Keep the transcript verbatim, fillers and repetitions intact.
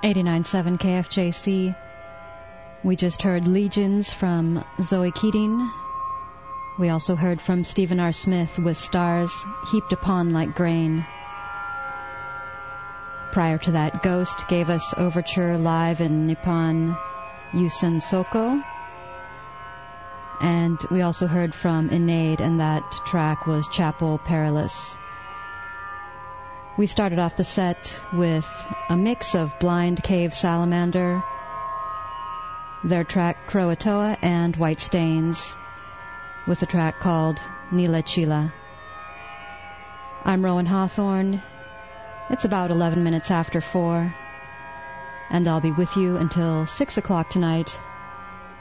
eighty-nine point seven K F J C. We just heard Legions from Zoe Keating. We also heard from Stephen R. Smith with Stars Heaped Upon Like Grain. Prior to that, Ghost gave us Overture live in Nippon Yusen Soko. And we also heard from Inade, and that track was Chapel Perilous. We started off the set with a mix of Blind Cave Salamander, their track Croatoa, and White Stains, with a track called Nila Chila. I'm Rowan Hawthorne. It's about eleven minutes after four, and I'll be with you until six o'clock tonight